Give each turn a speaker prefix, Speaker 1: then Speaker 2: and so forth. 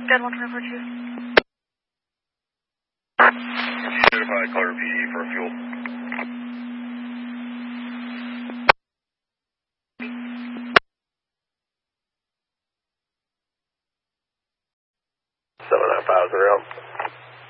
Speaker 1: Dead 124-2.
Speaker 2: Certified Color PD for fuel. 7950.